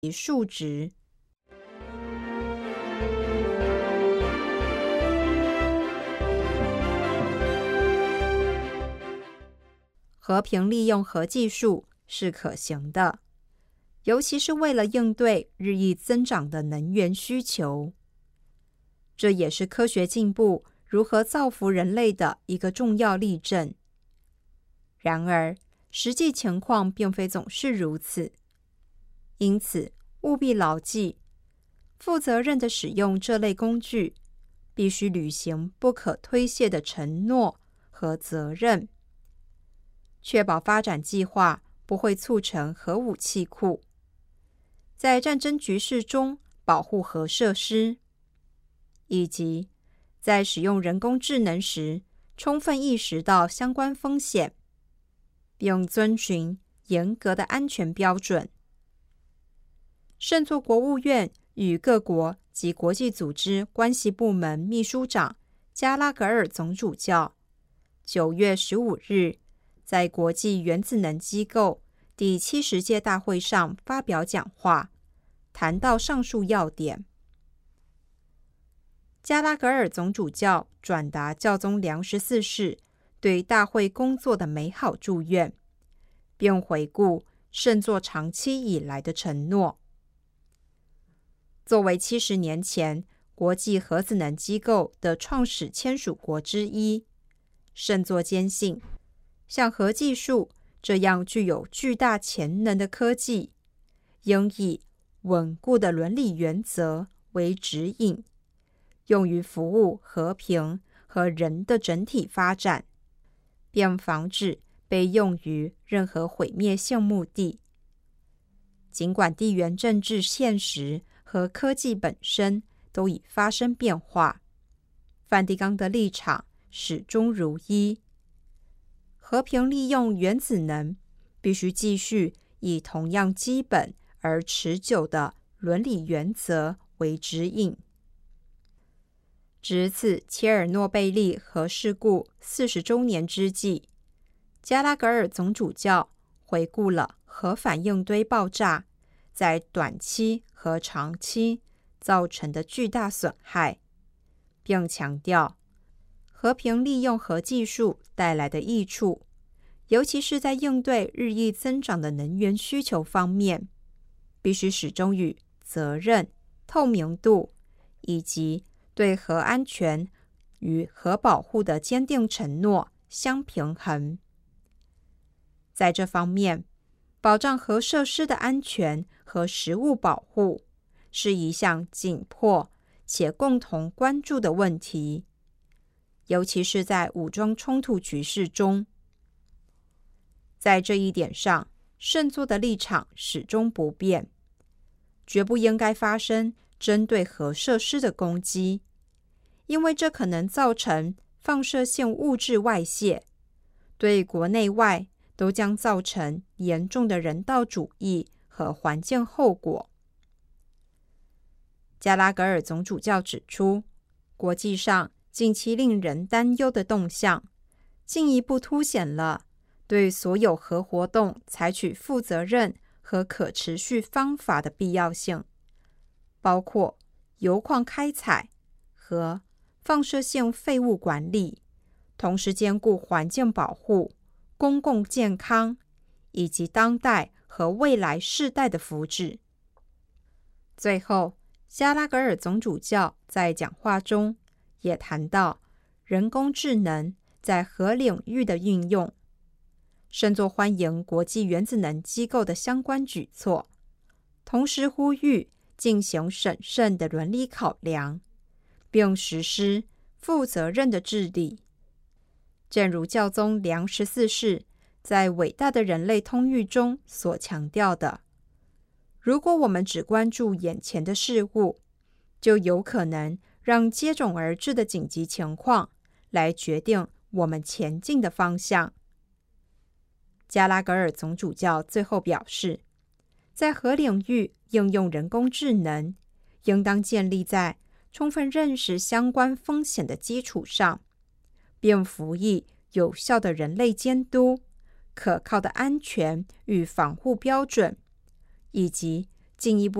及数值。和平利用核技术是可行的，尤其是为了应对日益增长的能源需求。这也是科学进步如何造福人类的一个重要例证。然而，实际情况并非总是如此，因此务必牢记，负责任地使用这类工具，必须履行不可推卸的承诺和责任，确保发展计划不会促成核武器库，在战争局势中保护核设施，以及在使用人工智能时充分意识到相关风险，并遵循严格的安全标准。圣座国务院与各国及国际组织关系部门秘书长加拉格尔总主教9月15日在国际原子能机构第70届大会上发表讲话，谈到上述要点。加拉格尔总主教转达教宗良14世对大会工作的美好祝愿，并回顾圣座长期以来的承诺。作为70年前国际核子能机构的创始签署国之一，圣座坚信，像核技术这样具有巨大潜能的科技，应以稳固的伦理原则为指引，用于服务和平和人的整体发展，并防止被用于任何毁灭性目的。尽管地缘政治现实和科技本身都已发生变化，梵蒂冈的立场始终如一：和平利用原子能必须继续以同样基本而持久的伦理原则为指引。值此切尔诺贝利核事故40周年之际，加拉格尔总主教回顾了核反应堆爆炸在短期和长期造成的巨大损害，并强调和平利用核技术带来的益处，尤其是在应对日益增长的能源需求方面，必须始终与责任、透明度以及对核安全与核保护的坚定承诺相平衡。在这方面，保障核设施的安全和食物保护是一项紧迫且共同关注的问题，尤其是在武装冲突局势中。在这一点上，圣座的立场始终不变，绝不应该发生针对核设施的攻击，因为这可能造成放射性物质外泄，对国内外都将造成严重的人道主义和环境后果。加拉格尔总主教指出，国际上近期令人担忧的动向，进一步凸显了对所有核活动采取负责任和可持续方法的必要性，包括铀矿开采和放射性废物管理，同时兼顾环境保护、公共健康以及当代和未来世代的福祉。最后，加拉格尔总主教在讲话中也谈到人工智能在核领域的运用，圣座欢迎国际原子能机构的相关举措，同时呼吁进行审慎的伦理考量，并实施负责任的治理。正如教宗良14世在《伟大的人类通谕》中所强调的，如果我们只关注眼前的事物，就有可能让接踵而至的紧急情况来决定我们前进的方向。加拉格尔总主教最后表示，在核领域应用人工智能，应当建立在充分认识相关风险的基础上，并辅以有效的人类监督、可靠的安全与防护标准，以及进一步